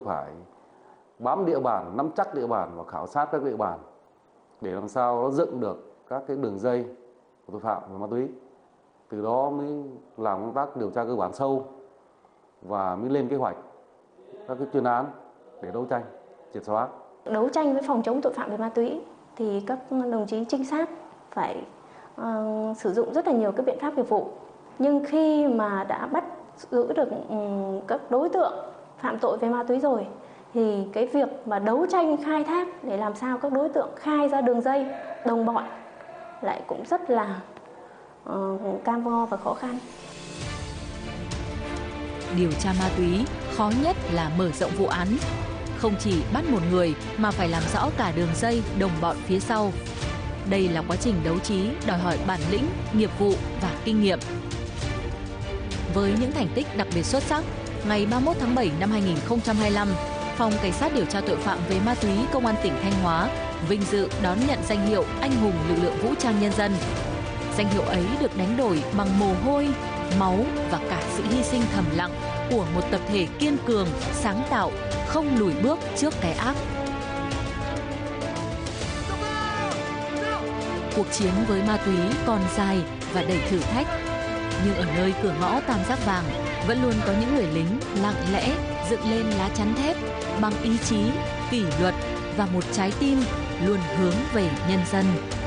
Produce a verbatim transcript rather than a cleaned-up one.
Phải bám địa bàn, nắm chắc địa bàn và khảo sát các địa bàn để làm sao nó dựng được các cái đường dây của tội phạm về ma túy. Từ đó mới làm công tác điều tra cơ bản sâu và mới lên kế hoạch các cái chuyên án để đấu tranh, triệt xóa. Đấu tranh với phòng chống tội phạm về ma túy thì các đồng chí trinh sát phải uh, sử dụng rất là nhiều cái biện pháp nghiệp vụ. Nhưng khi mà đã bắt giữ được um, các đối tượng phạm tội về ma túy rồi thì cái việc mà đấu tranh khai thác để làm sao các đối tượng khai ra đường dây đồng bọn lại cũng rất là uh, cam go và khó khăn. Điều tra ma túy khó nhất là mở rộng vụ án. Không chỉ bắt một người mà phải làm rõ cả đường dây, đồng bọn phía sau. Đây là quá trình đấu trí đòi hỏi bản lĩnh, nghiệp vụ và kinh nghiệm. Với những thành tích đặc biệt xuất sắc, ngày ba mươi mốt tháng bảy năm hai nghìn không trăm hai mươi lăm, Phòng Cảnh sát điều tra tội phạm về ma túy Công an tỉnh Thanh Hóa vinh dự đón nhận danh hiệu Anh hùng lực lượng vũ trang nhân dân. Danh hiệu ấy được đánh đổi bằng mồ hôi, máu và cả sự hy sinh thầm lặng của một tập thể kiên cường, sáng tạo, không lùi bước trước cái ác. Cuộc chiến với ma túy còn dài và đầy thử thách. Nhưng ở nơi cửa ngõ Tam Giác Vàng vẫn luôn có những người lính lặng lẽ dựng lên lá chắn thép bằng ý chí, kỷ luật và một trái tim luôn hướng về nhân dân.